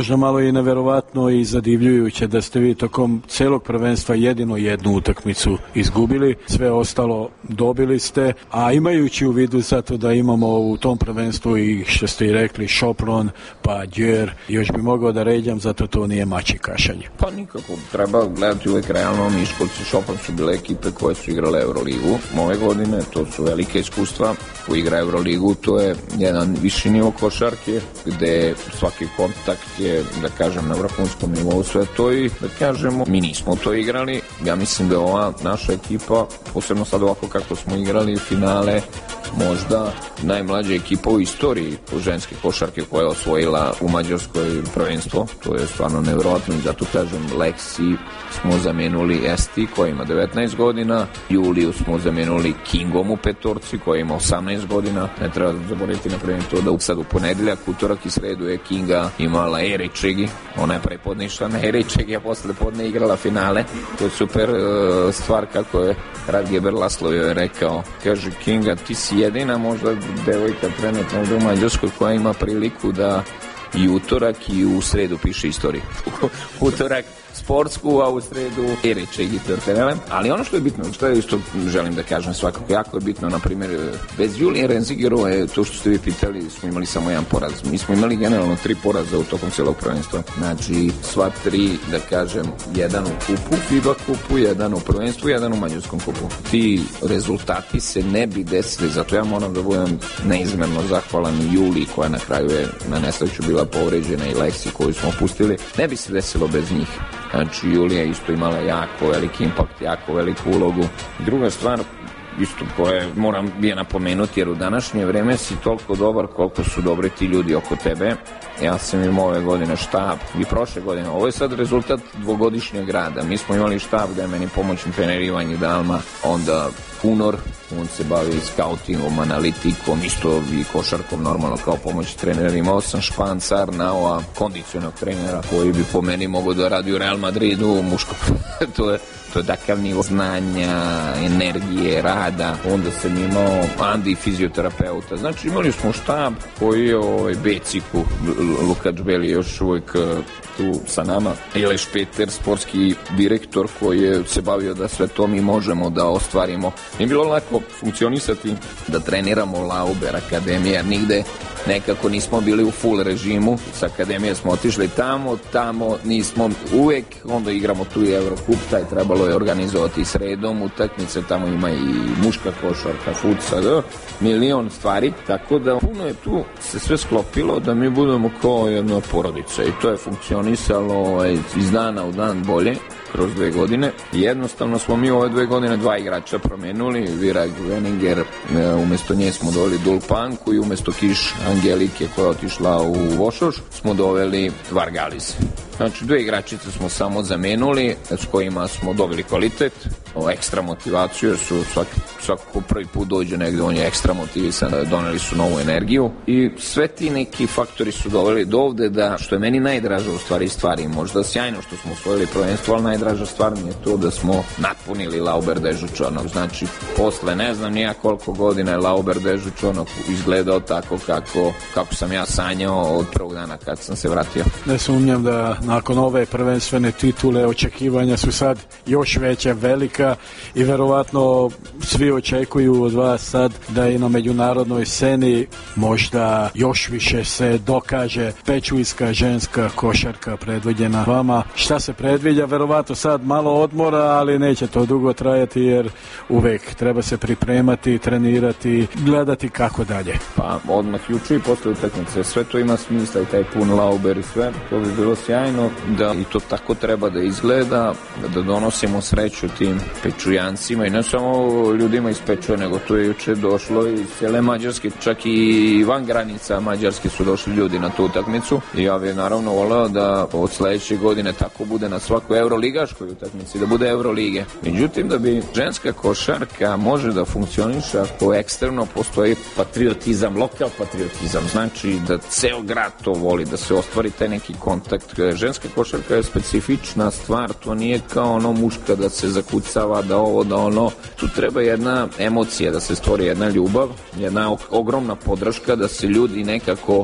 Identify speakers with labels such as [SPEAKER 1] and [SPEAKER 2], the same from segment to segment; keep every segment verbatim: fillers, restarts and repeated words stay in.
[SPEAKER 1] možda malo i neverovatno i zadivljujuće da ste vi tokom celog prvenstva jedino jednu utakmicu izgubili, sve ostalo dobili ste, a imajući u vidu zato da imamo u tom prvenstvu i što ste i rekli Šopron, pa Djör, još bi mogao da ređam, zato to nije mač i kašanje.
[SPEAKER 2] Pa nikako, treba gledati uvek realno. Miškolci i Šopron su bile ekipe koje su igrale Euroligu ove godine, to su velike iskustva. Ko igra Euroligu, to je jedan viši nivo košarke, gde svaki kontakt je, da kažem, na vrhunskom nivou, sve to, i da kažemo, mi nismo to igrali. Ja mislim da ova naša ekipa, posebno sad ovako kako smo igrali finale, možda najmlađa ekipa u istoriji ženske košarke koja je osvojila u Mađarskoj prvenstvo. To je stvarno nevjerojatno i zato kažem, Lexi smo zamenuli Esti koja ima devetnaest godina, Juliju smo zamenuli Kingom u petorci koja ima osamnaest godina. Ne treba zaboraviti na primjer to da sad u ponedeljak, utorak i sredu je Kinga imala Eri Čigi, ona je prepodne išla na Eri Čigi, a posle podne igrala finale. To je super uh, stvar, kako je Radgeber Laslovio je rekao, kaže Kinga, ti si jedina možda devojka trenutno u Mađarskoj koja ima priliku da i utorak i u sredu piše istoriju. Utorak sportsku, a u sredu Ereče i Torterele. Ali ono što je bitno, što je isto želim da kažem svakako, jako je bitno, na primjer, bez Julije Renzigerove, to što ste vi pitali, smo imali samo jedan poraz. Mi smo imali generalno tri poraza u tokom cijelog prvenstva. Znači, sva tri, da kažem, jedan u kupu, FIBA kupu, jedan u prvenstvu, jedan u mađarskom kupu. Ti rezultati se ne bi desili, zato ja moram da budem neizmerno zahvalan Juliji, koja na kraju je na nesreću bila povređena, i Lexi koju smo pustili. Ne bi se desilo bez njih. Znači, Julija isto imala jako veliki impakt, jako veliku ulogu. Druga stvar, isto koje moram je napomenuti, jer u današnje vreme si toliko dobar koliko su dobri ti ljudi oko tebe. Ja sam imao ove godine štab i prošle godine. Ovo je sad rezultat dvogodišnjeg rada. Mi smo imali štab gde je meni pomoćni trener Ivan Dalma, onda Kunor, on se bavi skautingom, analitikom, isto i košarkom normalno kao pomoćni trener. Imao sam Špancar, Naoa, kondicionog trenera koji bi po meni mogao da radi u Real Madridu, muško. to je To je takav nivo znanja, energije, rada. Onda sam imao Andi, fizioterapeuta. Znači, imali smo štab koji je ovaj, Beciku, Luka Džbeli je još uvijek tu sa nama. Ileš Peter, sportski direktor koji je se bavio da sve to mi možemo da ostvarimo. Nije bilo lako funkcionisati, da treniramo Lauber Akademija, jer nigde nekako nismo bili u full režimu. Sa Akademije smo otišli tamo, tamo nismo uvek, onda igramo tu i Eurocup, taj trebalo je organizovati sredom utakmice, tamo ima i muška košarka, futsal, milion stvari, tako da puno je tu se sve sklopilo da mi budemo kao jedna porodica i to je funkcionisalo iz dana u dan bolje kroz dve godine. Jednostavno smo mi ove dve godine dva igrača promenuli, Vira Veninger, umesto nje smo doveli Dulpanku i umesto Kiš Angelike koja je otišla u Vošoš smo doveli Vargalis. Znači, dve igračice smo samo zamenuli, s kojima smo dobili kvalitet, ekstra motivaciju, jer su svak, svako prvi put dođe negde, on je ekstra motivisan, doneli su novu energiju i sve ti neki faktori su doveli do ovde da, što je meni najdraža u stvari stvari, možda sjajno što smo osvojili prvenstvo, ali najdraža stvar mi je to da smo napunili Lauber Dežučanov. Znači, posle ne znam nija koliko godina je Lauber Dežučanov izgledao tako kako, kako sam ja sanjao od prvog dana kad sam se vratio.
[SPEAKER 1] Ne sumnjam da nakon ove prvenstvene titule očekivanja su sad još veća, velika i verovatno svi očekuju od vas sad da i na međunarodnoj sceni možda još više se dokaže pečujska ženska košarka predvođena vama. Šta se predviđa? Verovatno sad malo odmora, ali neće to dugo trajati jer uvek treba se pripremati, trenirati, gledati kako dalje.
[SPEAKER 2] Pa odmah juče i posle utakmice, sve to ima smisla i taj pun Lauber i sve, to bi bilo sjajno da i to tako treba da izgleda, da donosimo sreću tim pečujancima i ne samo ljudima iz Pečuje, nego tu je juče došlo iz cijele Mađarske, čak i van granica Mađarske su došli ljudi na tu utakmicu i ja bih naravno voleo da od sledeće godine tako bude na svakoj euroligaškoj utakmici, da bude Eurolige. Međutim, da bi ženska košarka može da funkcioniše ako eksterno postoji patriotizam, lokal patriotizam, znači da ceo grad to voli, da se ostvari taj neki kontakt. Ženska košarka je specifična stvar, to nije kao ono muška da se zakucava, da ovo, da ono. Tu treba jedna emocija, da se stvori jedna ljubav, jedna ogromna podrška, da se ljudi nekako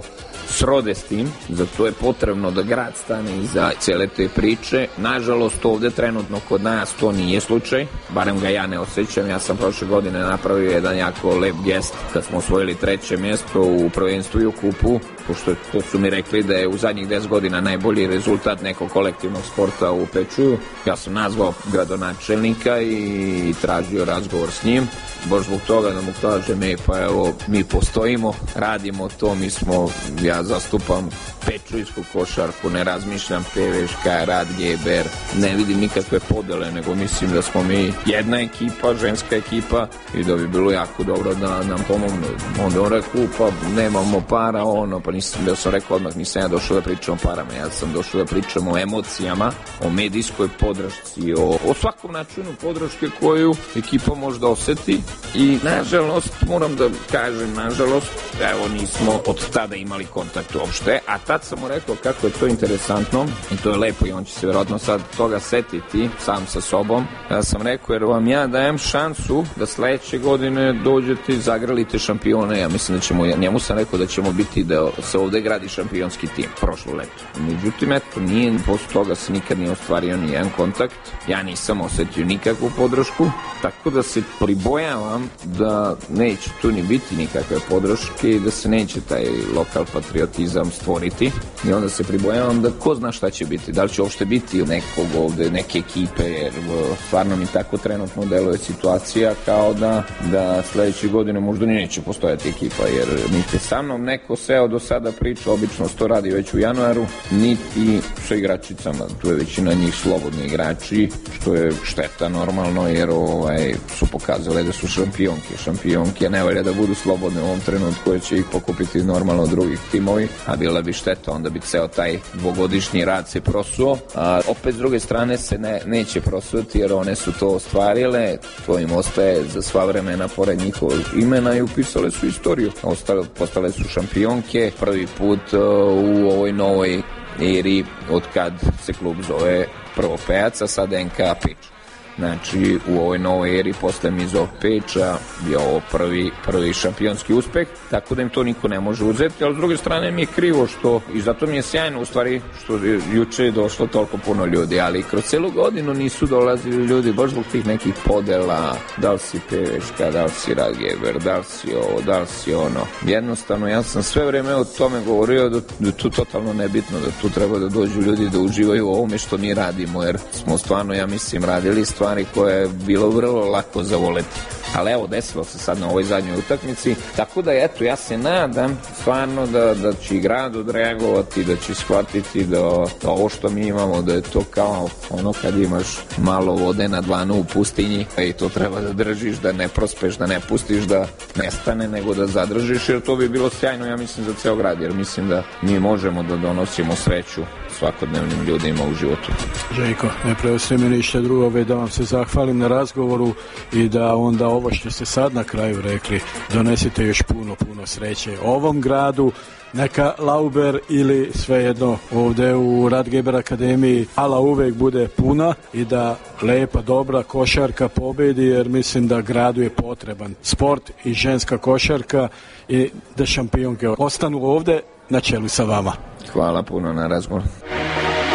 [SPEAKER 2] srode s tim, zato je potrebno da grad stane iza cele te priče. Nažalost, ovde trenutno kod nas to nije slučaj, barem ga ja ne osjećam. Ja sam prošle godine napravio jedan jako lep gest kad smo osvojili treće mjesto u prvenstvu i u kupu, pošto to su mi rekli da je u zadnjih deset godina najbolji rezultat nekog kolektivnog sporta u Pečuju. Ja sam nazvao gradonačelnika i tražio razgovor s njim, baš zbog toga da mu kažem, ej, pa evo, mi postojimo, radimo to, mi smo, ja zastupam pečujsku košarku, ne razmišljam Peveška, Rad Geber, ne vidim nikakve podele, nego mislim da smo mi jedna ekipa, ženska ekipa i da bi bilo jako dobro da nam pomognu. Onda on rekao, pa nemamo para, ono, pa nisam, da sam rekao odmah, nisam ja došao da pričam o parama, ja sam došao da pričam o emocijama, o medijskoj podršci, o, o svakom načinu podrške koju ekipa može da oseti i nažalost, moram da kažem, nažalost, evo nismo od tada imali kontakt uopšte, a tad sam mu rekao kako je to interesantno i to je lepo i on će se vjerojatno sad toga setiti sam sa sobom. Ja sam rekao, jer vam ja dajem šansu da sledeće godine dođete i zagrlite šampione. Ja mislim da ćemo, njemu sam rekao da ćemo biti, da se ovde gradi šampionski tim prošlo leto. Međutim, eto, nije, posle toga se nikad nije ostvario ni jedan kontakt, ja nisam osetio nikakvu podršku, tako da se pribojavam da neće tu ni biti nikakve podrške i da se neće taj lokal patriotizam stvoriti i onda se pribojavam da ko zna šta će biti, da li će uopšte biti nekog ovde, neke ekipe, jer stvarno mi tako trenutno deluje situacija kao da, da sledeće godine možda ni neće postojati ekipa, jer niti sa mnom neko seo do sada priča, obično to radi već u januaru, niti sa igračicama, tu je većina njih slobodni igrači, što je šteta normalno, jer ovaj, su pokazale da su šampionke, šampionke ne valja da budu slobodne u ovom trenutku, jer će ih pokupiti normalno drugih timovi, a bila bi šteta, onda bi ceo taj dvogodišnji rad se prosuo, a opet s druge strane se ne, neće prosuti, jer one su to ostvarile, to im ostaje za sva vremena pored njihovog imena i upisale su istoriju, ostale, postale su šampionke, prvi put uh, u ovoj novoj eri od kad se klub zove prvo Pejac, a sad N K Peč. Znači, u ovoj novoj eri posle Mizov Peča je ovo prvi, prvi šampionski uspeh, tako da im to niko ne može uzeti, ali s druge strane mi je krivo što, i zato mi je sjajno u stvari što juče je došlo toliko puno ljudi, ali kroz celu godinu nisu dolazili ljudi baš zbog tih nekih podela, da li si Peveška, da li si Rad Geber, da li si ovo, da li si ono. Jednostavno, ja sam sve vreme o tome govorio da, da tu totalno nebitno, da tu treba da dođu ljudi da uživaju u ovome što mi radimo, jer smo stvarno, ja mislim, radili stvari koje je bilo vrlo lako zavoleti. Ali evo, desilo se sad na ovoj zadnjoj utakmici, tako da eto, ja se nadam stvarno da, da će i grad odreagovati, da će shvatiti da, da ovo što mi imamo, da je to kao ono kad imaš malo vode na dlanu u pustinji i to treba da držiš, da ne prospeš, da ne pustiš da nestane, nego da zadržiš, jer to bi bilo sjajno, ja mislim, za ceo grad, jer mislim da mi možemo da donosimo sreću svakodnevnim ljudima u životu.
[SPEAKER 1] Željko, ne preostaje mi ništa drugo, da vam se zahvalim na razgovoru i da onda ovo što ste sad na kraju rekli donesete još puno, puno sreće ovom gradu, neka Lauber ili svejedno ovde u Rad Geber Akademiji hala uvek bude puna i da lepa, dobra košarka pobedi, jer mislim da gradu je potreban sport i ženska košarka i da šampionke ostanu ovde na čelu sa vama.
[SPEAKER 2] Hvala puno na razgovor.